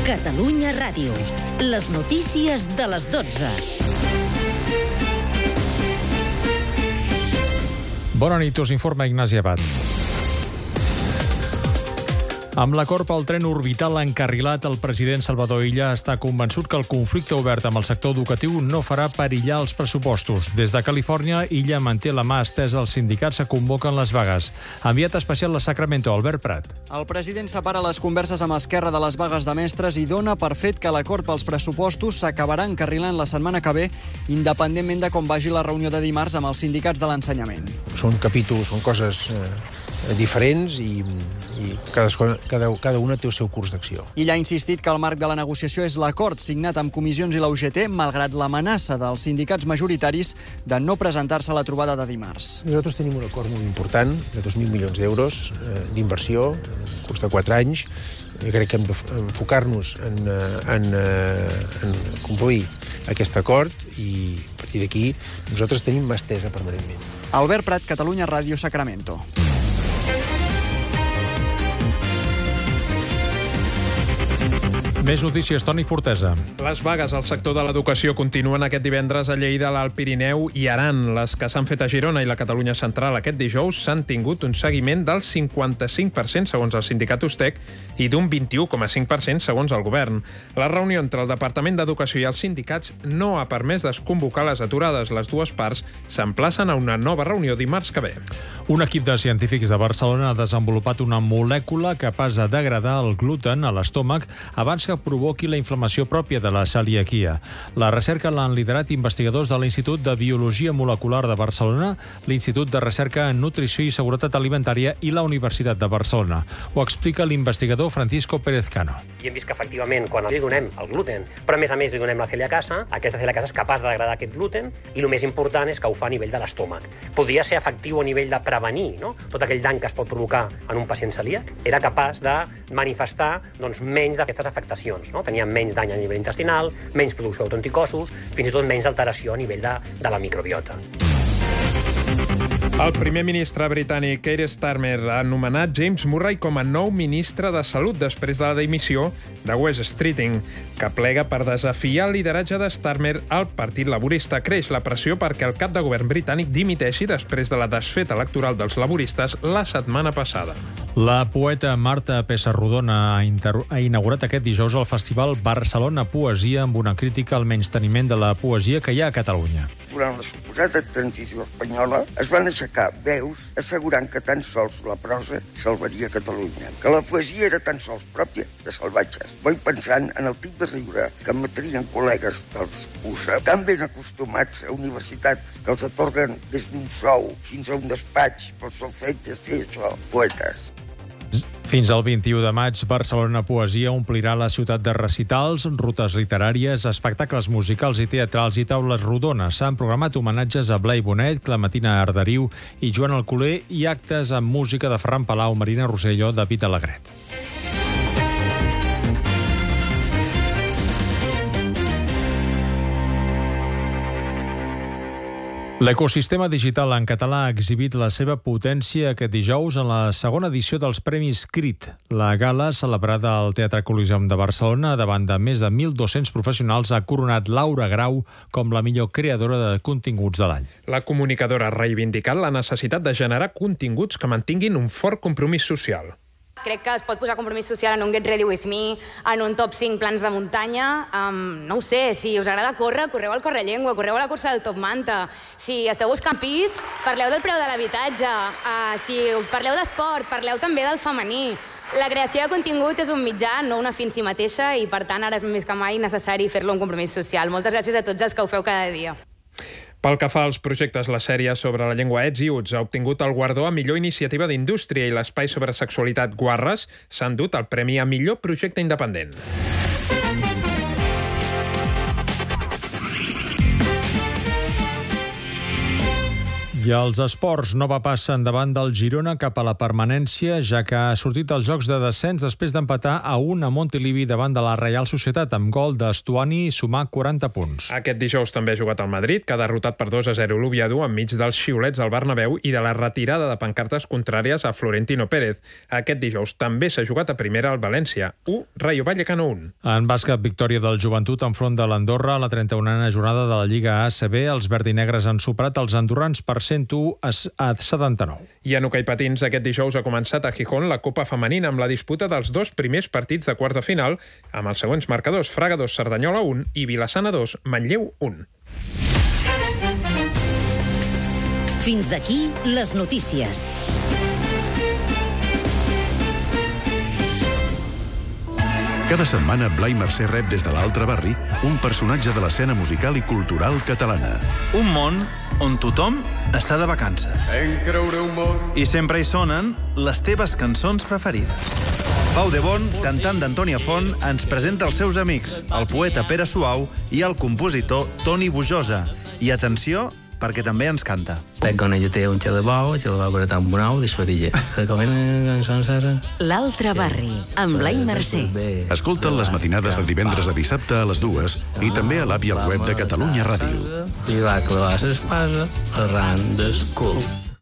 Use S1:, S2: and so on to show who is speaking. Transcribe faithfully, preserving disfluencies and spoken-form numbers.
S1: Catalunya Ràdio. Les notícies de les dotze.
S2: Bona nit, us informa Ignasi Abad. Amb l'acord pel tren orbital encarrilat, el president Salvador Illa està convençut que el conflicte obert amb el sector educatiu no farà perillar els pressupostos. Des de Califòrnia, Illa manté la mà estesa als sindicats que convoquen les vagues. Enviat especial a Sacramento, Albert Prat.
S3: El president separa les converses amb Esquerra de les vagues de mestres i dona per fet que l'acord pels pressupostos s'acabarà encarrilant la setmana que ve, independentment de com vagi la reunió de dimarts amb els sindicats de l'ensenyament.
S4: Són capítols, són coses eh, diferents i, i cadascuna, cada, cada una té el seu curs d'acció.
S3: Illa ha insistit que el marc de la negociació és l'acord signat amb comissions i la U G T, malgrat l'amenaça dels sindicats majoritaris de no presentar-se a la trobada de dimarts.
S4: Nosaltres tenim un acord molt important de dos mil milions d'euros eh, d'inversió, en curs de quatre anys. Jo crec que hem d'enfocar-nos en, en, en complir aquest acord i a partir d'aquí nosaltres tenim mà estesa permanentment.
S3: Albert Prat, Catalunya Ràdio, Sacramento.
S2: Més notícies, Toni Fortesa.
S5: Les vagues al sector de l'educació continuen aquest divendres a Lleida, l'Alt Pirineu i Aran. Les que s'han fet a Girona i la Catalunya Central aquest dijous s'han tingut un seguiment del cinquanta-cinc per cent segons el sindicat Ustec i d'un vint-i-u coma cinc per cent segons el govern. La reunió entre el Departament d'Educació i els sindicats no ha permès desconvocar les aturades. Les dues parts s'emplacen a una nova reunió dimarts que ve.
S2: Un equip de científics de Barcelona ha desenvolupat una molècula capaç de degradar el gluten a l'estómac abans que provoqui la inflamació pròpia de la celiaquia. La recerca l'han liderat investigadors de l'Institut de Biologia Molecular de Barcelona, l'Institut de Recerca en Nutrició i Seguretat Alimentària i la Universitat de Barcelona. Ho explica l'investigador Francisco Pérez Cano.
S6: I hem vist que, efectivament, quan li donem el gluten, però a més a més li donem la celiacasa, aquesta celiacasa és capaç de degradar aquest gluten i el més important és que ho fa a nivell de l'estómac. Podria ser efectiu a nivell de prevenir, no? Tot aquell dany que es pot provocar en un pacient celíac, era capaç de manifestar doncs, menys d'aquestes afectacions. No? Tenien menys dany a nivell intestinal, menys producció d'autoanticossos, fins i tot menys alteració a nivell de, de la microbiota.
S5: El primer ministre britànic Keir Starmer ha anomenat James Murray com a nou ministre de Salut després de la dimissió de West Streeting, que plega per desafiar el lideratge de Starmer al Partit Laborista. Creix la pressió perquè el cap de govern britànic dimiteixi després de la desfeta electoral dels laboristes la setmana passada.
S2: La poeta Marta Pessarrodona ha, inter... ha inaugurat aquest dijous el festival Barcelona Poesia amb una crítica al menysteniment de la poesia que hi ha a Catalunya.
S7: Durant la suposada transició espanyola es van aixecar veus assegurant que tan sols la prosa salvaria Catalunya, que la poesia era tan sols pròpia de salvatges. Vull pensant en el tipus de riure que emetrien col·legues dels U S A, tan ben acostumats a universitats que els atorguen des d'un sou fins a un despatx pel sol fet de ser això, poetes.
S2: Fins al vint-i-u de maig, Barcelona Poesia omplirà la ciutat de recitals, rutes literàries, espectacles musicals i teatrals i taules rodones. S'han programat homenatges a Blai Bonet, Clementina Arderiu i Joan Alcoler i actes amb música de Ferran Palau, Marina Rosselló, David Alegret. L'ecosistema digital en català ha exhibit la seva potència aquest dijous en la segona edició dels Premis Crit. La gala, celebrada al Teatre Coliseum de Barcelona davant de més de mil dos-cents professionals, ha coronat Laura Grau com la millor creadora de continguts de l'any.
S5: La comunicadora ha reivindicat la necessitat de generar continguts que mantinguin un fort compromís social.
S8: Crec que es pot posar compromís social en un Get Ready With Me, en un top cinc plans de muntanya. Um, no ho sé, si us agrada córrer, correu al Correllengua, correu a la cursa del Top Manta. Si esteu buscant pis, parleu del preu de l'habitatge. Uh, si parleu d'esport, parleu també del femení. La creació de contingut és un mitjà, no una fi en si mateixa, i per tant ara és més que mai necessari fer-lo un compromís social. Moltes gràcies a tots els que ho feu cada dia.
S5: Pel que fa als projectes, la sèrie sobre la llengua Ets i Uts ha obtingut el guardó a millor iniciativa d'indústria i l'espai sobre sexualitat Guarres s'ha endut el premi a millor projecte independent.
S2: I els esports, nova passa endavant del Girona cap a la permanència, ja que ha sortit als jocs de descens després d'empatar a un a Montilivi davant de la Reial Societat, amb gol d'Estuani i sumar quaranta punts.
S5: Aquest dijous també ha jugat al Madrid, que ha derrotat per dos a zero l'Oviedo enmig dels xiulets al Bernabéu i de la retirada de pancartes contràries a Florentino Pérez. Aquest dijous també s'ha jugat a primera al València, u, Rayo Vallecano un.
S2: En bàsquet, victòria del Joventut enfront de l'Andorra a la trenta-unena jornada de la Lliga A C B. Els verdinegres han superat els andorrans per cent u a setanta-nou.
S5: I en hoquei patins, aquest dijous ha començat a Gijón la Copa Femenina amb la disputa dels dos primers partits de quarts de final, amb els següents marcadors: Fraga dos, Cerdanyola un i Vilassana dos, Manlleu un.
S1: Fins aquí les notícies.
S9: Cada setmana, Blai Mercè rep des de l'altre barri un personatge de l'escena musical i cultural catalana.
S10: Un món on tothom està de vacances. I sempre hi sonen les teves cançons preferides. Pau de Bon, cantant d'Antònia Font, ens presenta els seus amics, el poeta Pere Suau i el compositor Toni Bujosa. I atenció, perquè també ens canta.
S11: Con ella té un xer de bou, xer de bou que era tan bonau, de xorilla.
S1: L'altre barri, amb Blai Mercè.
S9: Escolta'n les matinades de divendres a dissabte a les dues i també a l'app i al web de Catalunya Ràdio.
S11: I va clavar l'espasa arran del cul.